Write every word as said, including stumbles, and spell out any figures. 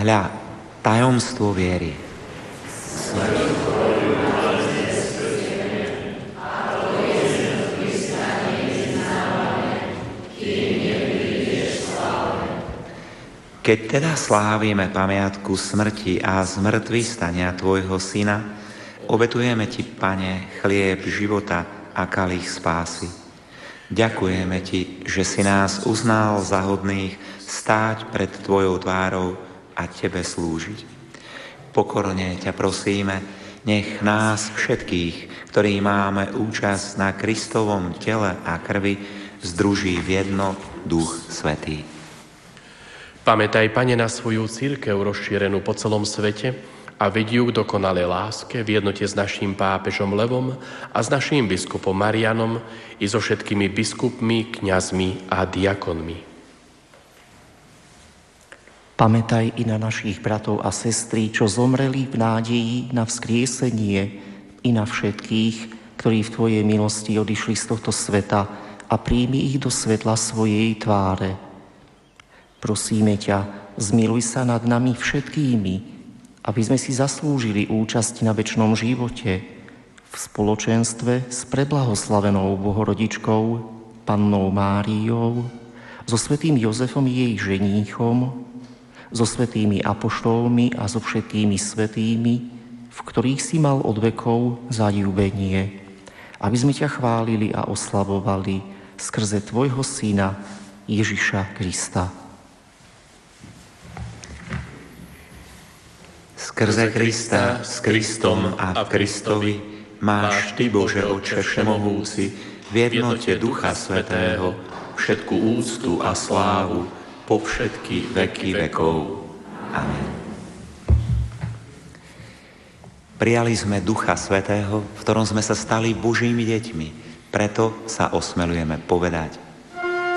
Hľa, tajomstvo viery. Keď teda slávime pamiatku smrti a zmrtvých stania Tvojho Syna, obetujeme Ti, Pane, chlieb života a kalich spásy. Ďakujeme Ti, že si nás uznal za hodných stáť pred Tvojou tvárou a Tebe slúžiť. Pokorne ťa prosíme, nech nás všetkých, ktorí máme účasť na Kristovom tele a krvi, združí v jedno Duch Svätý. Pamätaj, Pane, na svoju cirkev rozšírenú po celom svete a vedí ju k dokonalej láske v jednote s naším pápežom Levom a s naším biskupom Marianom i so všetkými biskupmi, kňazmi a diakonmi. Pamätaj i na našich bratov a sestry, čo zomreli v nádeji na vzkriesenie, i na všetkých, ktorí v Tvojej milosti odišli z tohto sveta, a príjmi ich do svetla svojej tváre. Prosíme ťa, zmiluj sa nad nami všetkými, aby sme si zaslúžili účasť na večnom živote v spoločenstve s preblahoslavenou Bohorodičkou, Pannou Máriou, so svätým Jozefom jej ženíchom, so svätými apoštolmi a so všetkými svätými, v ktorých si mal od vekov zaľúbenie, aby sme ťa chválili a oslavovali skrze Tvojho Syna Ježiša Krista. Skrze Krista, s Kristom a v Kristovi máš Ty, Bože Otče všemohúci, v jednote Ducha Svätého všetku úctu a slávu po všetky veky vekov. Amen. Prijali sme Ducha Svätého, v ktorom sme sa stali Božími deťmi, preto sa osmelujeme povedať: